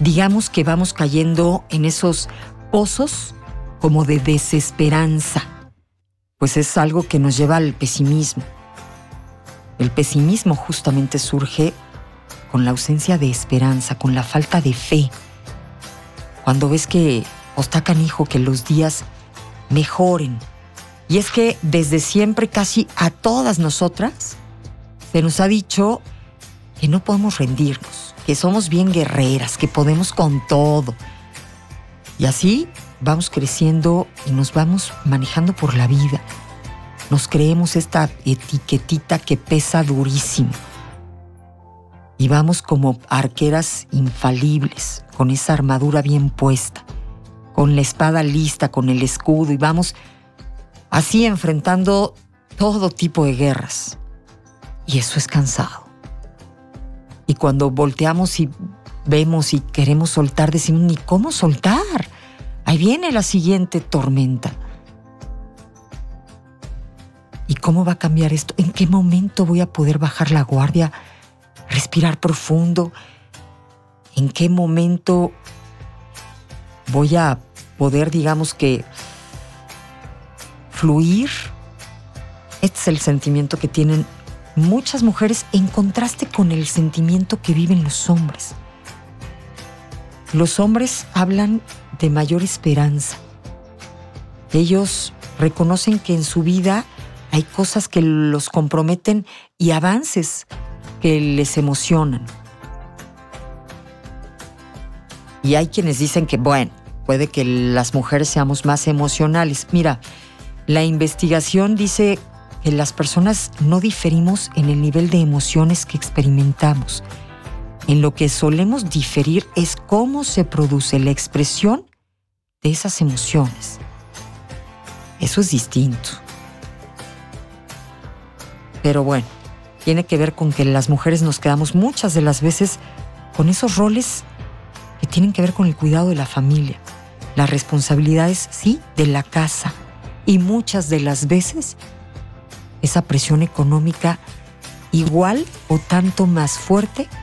digamos que vamos cayendo en esos pozos como de desesperanza, pues es algo que nos lleva al pesimismo. El pesimismo justamente surge con la ausencia de esperanza, con la falta de fe. Cuando ves que está canijo que los días mejoren. Y es que desde siempre casi a todas nosotras se nos ha dicho que no podemos rendirnos, que somos bien guerreras, que podemos con todo. Y así vamos creciendo y nos vamos manejando por la vida. Nos creemos esta etiquetita que pesa durísimo. Y vamos como arqueras infalibles, con esa armadura bien puesta, con la espada lista, con el escudo, y vamos así enfrentando todo tipo de guerras. Y eso es cansado. Y cuando volteamos y vemos y queremos soltar, decimos, ni cómo soltar. Ahí viene la siguiente tormenta. ¿Y cómo va a cambiar esto? ¿En qué momento voy a poder bajar la guardia, respirar profundo? ¿En qué momento voy a poder, digamos que, fluir? Este es el sentimiento que tienen muchas mujeres en contraste con el sentimiento que viven los hombres. Los hombres hablan de mayor esperanza. Ellos reconocen que en su vida hay cosas que los comprometen y avances que les emocionan. Y hay quienes dicen que, bueno, puede que las mujeres seamos más emocionales. Mira, la investigación dice que las personas no diferimos en el nivel de emociones que experimentamos. En lo que solemos diferir es cómo se produce la expresión de esas emociones. Eso es distinto. Pero bueno, tiene que ver con que las mujeres nos quedamos muchas de las veces con esos roles que tienen que ver con el cuidado de la familia, las responsabilidades, sí, de la casa, y muchas de las veces esa presión económica igual o tanto más fuerte